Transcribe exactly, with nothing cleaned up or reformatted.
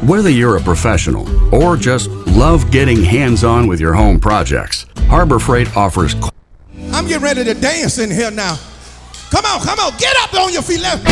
Whether you're a professional or just love getting hands-on with your home projects, Harbor Freight offers... I'm getting ready to dance in here now. Come on, come on, get up on your feet. Left.